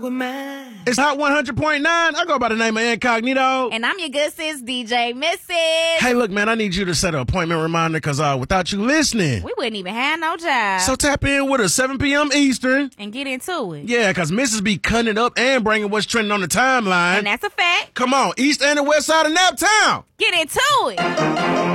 It's Hot 100.9. I go by the name of Incognito. And I'm your good sis, DJ Mrs. Hey, look, man, I need you to set an appointment reminder because without you listening, we wouldn't even have no job. So tap in with us 7 p.m. Eastern. And get into it. Yeah, because Mrs. be cutting it up and bringing what's trending on the timeline. And that's a fact. Come on, East and the West Side of Naptown. Get into it.